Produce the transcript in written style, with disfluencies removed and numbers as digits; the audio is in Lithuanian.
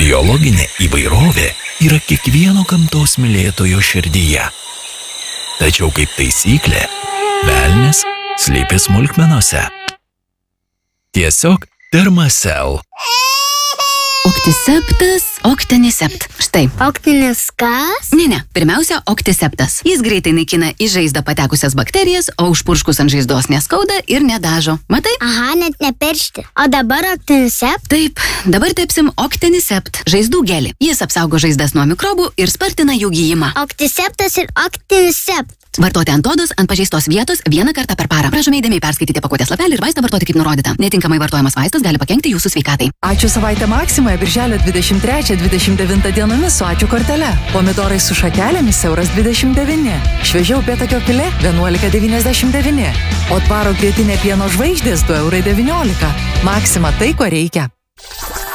Biologinė įvairovė yra kiekvieno gamtos mylėtojo širdyje. Tačiau kaip taisyklė, velnias slypi smulkmenose. Tiesiog Dermacell. Octiseptas, Octinisept. Štai. Octinis kas? Ne, pirmiausia, Octiseptas. Jis greitai naikina į žaizdą patekusias bakterijas, o užpurškus ant žaizdos neskauda ir nedažo. Matai? Aha, net nepiršti. O dabar Octinisept? Taip, dabar tepsim Octinisept, žaizdų gelį. Jis apsaugo žaizdas nuo mikrobų ir spartina jų gijimą. Octiseptas ir Octinisept. Vartoti ant odos, ant pažeistos vietos vieną kartą per parą. Prašome įdėmiai perskaityti pakuotės lapelį ir vaistą vartoti kaip nurodyta. Netinkamai vartojamas vaistas gali pakenkti jūsų sveikatai. Ačiū savaitę Maksimoje birželio 23-29 dienomis su ačiū kortele. Pomidorai su šakelėmis €29. Šviežia upėtakio filė €11,99. O Dvaro kvietinė pieno žvaigždės €2,19. Maksima tai, ko reikia.